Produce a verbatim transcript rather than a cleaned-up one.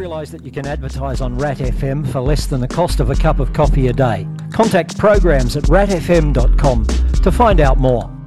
realise that you can advertise on Rat F M for less than the cost of a cup of coffee a day? Contact programs at rat f m dot com to find out more.